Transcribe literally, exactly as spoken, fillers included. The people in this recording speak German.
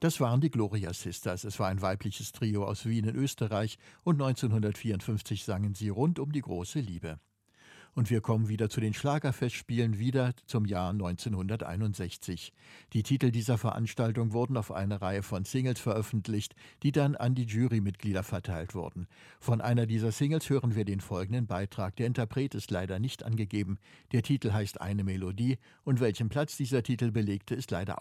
Das waren die Gloria Sisters. Es war ein weibliches Trio aus Wien in Österreich und neunzehnhundertvierundfünfzig sangen sie Rund um die große Liebe. Und wir kommen wieder zu den Schlagerfestspielen, wieder zum Jahr neunzehnhunderteinundsechzig. Die Titel dieser Veranstaltung wurden auf eine Reihe von Singles veröffentlicht, die dann an die Jurymitglieder verteilt wurden. Von einer dieser Singles hören wir den folgenden Beitrag. Der Interpret ist leider nicht angegeben. Der Titel heißt Eine Melodie und welchen Platz dieser Titel belegte, ist leider